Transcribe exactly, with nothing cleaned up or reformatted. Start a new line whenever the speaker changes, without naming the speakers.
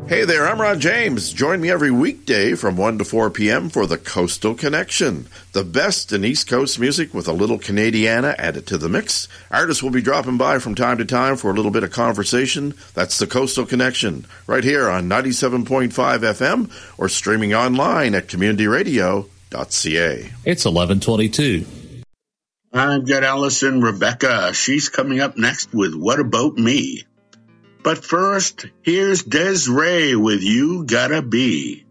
Hey there, I'm Ron James. Join me every weekday from one to four p.m. for the Coastal Connection. The best in East Coast music with a little Canadiana added to the mix. Artists will be dropping by from time to time for a little bit of conversation. That's the Coastal Connection, right here on ninety-seven point five F M or streaming online at community radio dot c a.
It's eleven twenty-two.
I've got Allison Rebecca. She's coming up next with What About Me? But first, here's Des'ree with You Gotta Be.